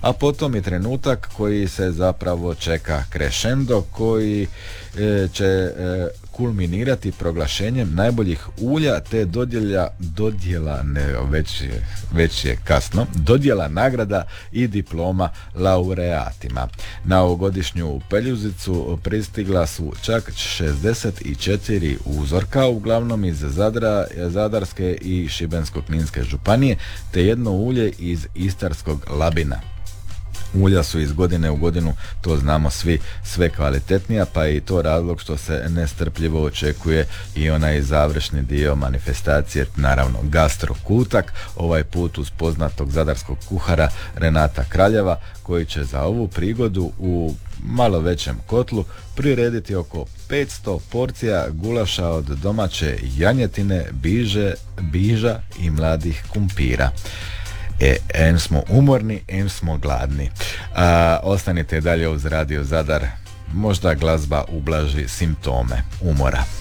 a potom i trenutak koji se zapravo čeka crescendo, koji će kulminirati proglašenjem najboljih ulja te dodjela nagrada i diploma laureatima. Na ovogodišnju peljuzicu pristigla su čak 64 uzorka, uglavnom iz Zadarske i Šibensko-kninske županije, te jedno ulje iz Istarskog Labina. Ulja su iz godine u godinu, to znamo svi, sve kvalitetnija, pa je i to razlog što se nestrpljivo očekuje i onaj završni dio manifestacije, naravno gastrokutak, ovaj put uz poznatog zadarskog kuhara Renata Kraljeva, koji će za ovu prigodu u malo većem kotlu prirediti oko 500 porcija gulaša od domaće janjetine, biža i mladih kumpira. Em smo umorni, em smo gladni. Ostanite dalje uz Radio Zadar, možda glazba ublaži simptome umora.